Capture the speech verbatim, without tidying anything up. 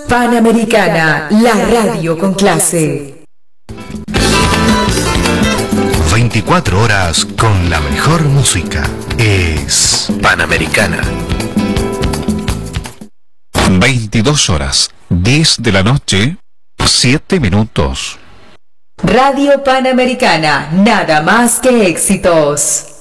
Panamericana, la radio con clase. veinticuatro horas con la mejor música. Es Panamericana. veintidós horas, diez de la noche, siete minutos. Radio Panamericana, nada más que éxitos.